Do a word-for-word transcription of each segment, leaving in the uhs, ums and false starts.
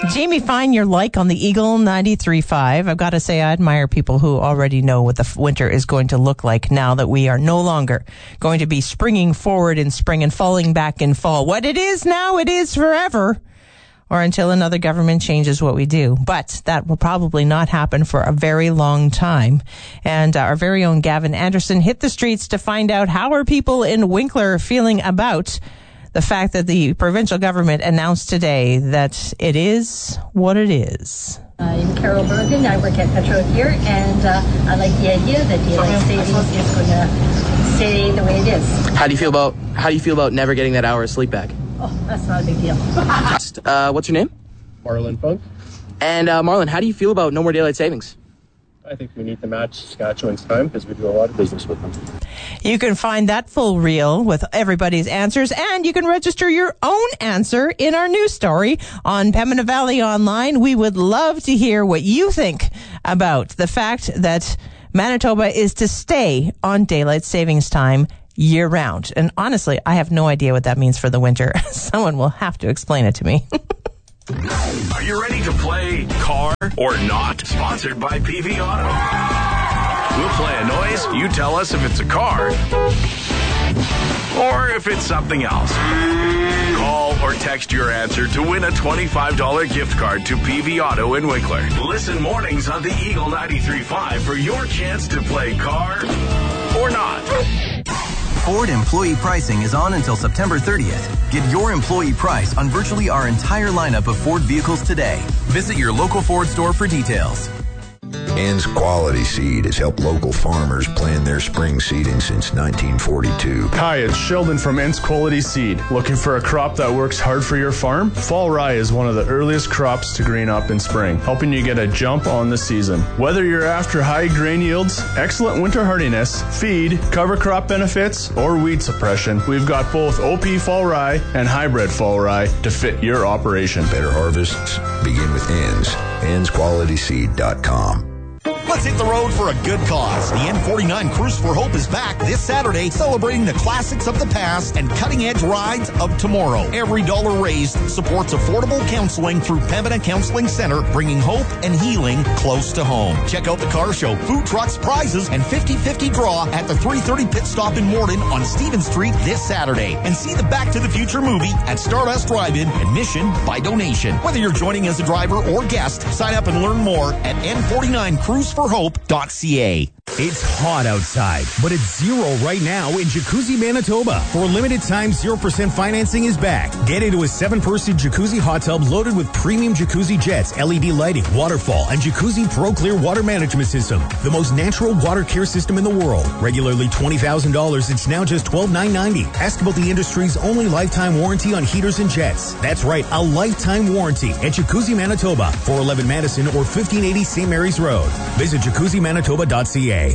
Jamie, find your like on the Eagle ninety-three point five. I've got to say, I admire people who already know what the f- winter is going to look like now that we are no longer going to be springing forward in spring and falling back in fall. What it is now, it is forever, or until another government changes what we do. But that will probably not happen for a very long time. And uh, our very own Gavin Anderson hit the streets to find out how are people in Winkler feeling about the fact that the provincial government announced today that it is what it is. I'm Carol Bergen. I work at Petro here, and uh, I like the idea that daylight savings is going to stay the way it is. How do you feel about how do you feel about never getting that hour of sleep back? Oh, that's not a big deal. uh, what's your name? Marlon Funk. And uh, Marlon, how do you feel about no more daylight savings? I think we need to match Saskatchewan's time because we do a lot of business with them. You can find that full reel with everybody's answers, and you can register your own answer in our news story on Pembina Valley Online. We would love to hear what you think about the fact that Manitoba is to stay on daylight savings time year round. And honestly, I have no idea what that means for the winter. Someone will have to explain it to me. Are you ready to play Car or Not? Sponsored by P V Auto. We'll play a noise. You tell us if it's a car or if it's something else. Call or text your answer to win a twenty-five dollars gift card to P V Auto in Winkler. Listen mornings on the Eagle ninety-three point five for your chance to play Car or Not. Ford employee pricing is on until September thirtieth. Get your employee price on virtually our entire lineup of Ford vehicles today. Visit your local Ford store for details. Ends Quality Seed has helped local farmers plan their spring seeding since nineteen forty-two. Hi, it's Sheldon from Ends Quality Seed. Looking for a crop that works hard for your farm? Fall rye is one of the earliest crops to green up in spring, helping you get a jump on the season. Whether you're after high grain yields, excellent winter hardiness, feed, cover crop benefits, or weed suppression, we've got both O P Fall Rye and hybrid Fall Rye to fit your operation. Better harvests begin with Ends. ends quality seed dot com. Let's hit the road for a good cause. The N forty-nine Cruise for Hope is back this Saturday, celebrating the classics of the past and cutting-edge rides of tomorrow. Every dollar raised supports affordable counseling through Pembina Counseling Center, bringing hope and healing close to home. Check out the car show, food trucks, prizes, and fifty-fifty draw at the three thirty pit stop in Morden on Stephen Street this Saturday. And see the Back to the Future movie at Stardust Drive-In, admission by donation. Whether you're joining as a driver or guest, sign up and learn more at N forty-nine cruise for hope dot c a. It's hot outside, but it's zero right now in Jacuzzi, Manitoba. For a limited time, zero percent financing is back. Get into a seven-person jacuzzi hot tub loaded with premium jacuzzi jets, L E D lighting, waterfall, and Jacuzzi Pro Clear water management system. The most natural water care system in the world. Regularly twenty thousand dollars, it's now just twelve thousand nine hundred ninety dollars. Ask about the industry's only lifetime warranty on heaters and jets. That's right, a lifetime warranty at Jacuzzi, Manitoba, four eleven Madison or fifteen eighty Saint Mary's Road. Visit jacuzzi manitoba dot c a.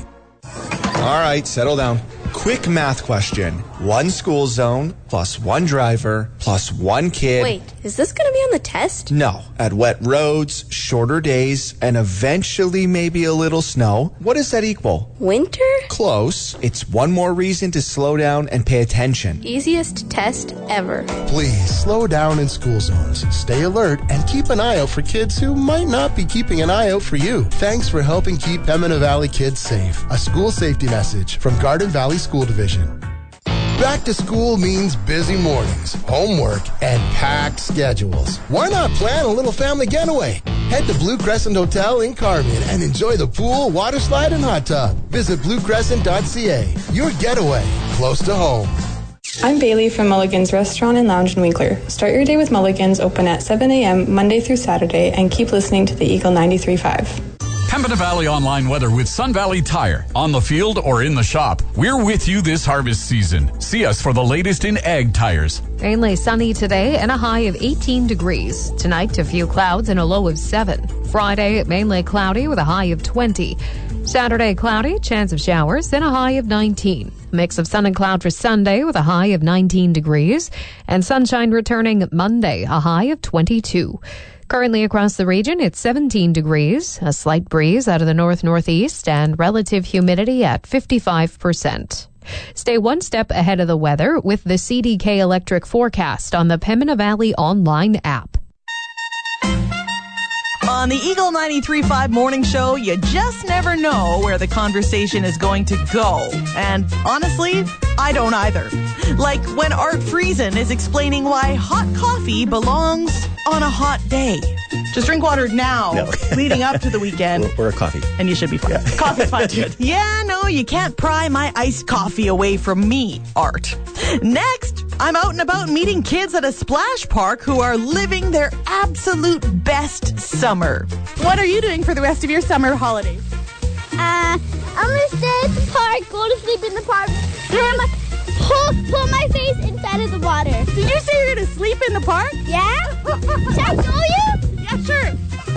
All right, settle down. Quick math question. One school zone plus one driver plus one kid. Wait, is this going to be on the test? No. At wet roads, shorter days, and eventually maybe a little snow. What does that equal? Winter? Close. It's one more reason to slow down and pay attention. Easiest test ever. Please slow down in school zones. Stay alert and keep an eye out for kids who might not be keeping an eye out for you. Thanks for helping keep Pembina Valley kids safe. A school safety message from Garden Valley School Division. Back to school means busy mornings, homework, and packed schedules. Why not plan a little family getaway? Head to Blue Crescent Hotel in Carmen and enjoy the pool, water slide, and hot tub. Visit blue crescent dot c a. Your getaway, close to home. I'm Bailey from Mulligan's Restaurant and Lounge in Winkler. Start your day with Mulligan's, open at seven a.m. Monday through Saturday, and keep listening to the Eagle ninety-three point five. Pembina Valley Online weather with Sun Valley Tire. On the field or in the shop, we're with you this harvest season. See us for the latest in ag tires. Mainly sunny today and a high of eighteen degrees. Tonight, a few clouds and a low of seven. Friday, mainly cloudy with a high of twenty. Saturday, cloudy, chance of showers, then a high of nineteen. Mix of sun and cloud for Sunday with a high of nineteen degrees. And sunshine returning Monday, a high of twenty-two. Currently across the region, it's seventeen degrees, a slight breeze out of the north-northeast, and relative humidity at fifty-five percent. Stay one step ahead of the weather with the C D K Electric forecast on the Pembina Valley Online app. On the Eagle ninety-three point five morning show, you just never know where the conversation is going to go. And honestly, I don't either. Like when Art Friesen is explaining why hot coffee belongs on a hot day. Just drink water now, No. leading up to the weekend. Or a coffee. And you should be fine. Yeah. Coffee's fine too. Yeah, no, you can't pry my iced coffee away from me, Art. Next, I'm out and about meeting kids at a splash park who are living their absolute best summer. What are you doing for the rest of your summer holidays? Uh, I'm gonna stay at the park, go to sleep in the park, and I'm pull, pull my face inside of the water. Did you say you're gonna sleep in the park? Yeah? Should I show you? Yeah, sure.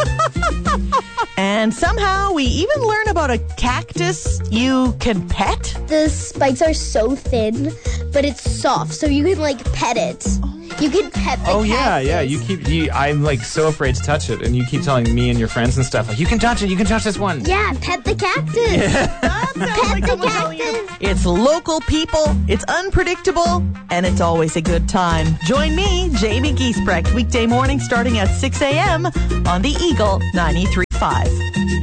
And somehow we even learn about a cactus you can pet. The spikes are so thin, but it's soft, so you can like pet it. You can pet the Oh yeah, cactus. yeah. You keep. You, I'm like so afraid to touch it, and you keep telling me and your friends and stuff like, you can touch it. You can touch this one. Yeah, pet the cactus. That sounds Pet like the someone telling you. cactus. It's local people, it's unpredictable, and it's always a good time. Join me, Jamie Giesbrecht, weekday morning starting at six a.m. on the Eagle ninety-three point five.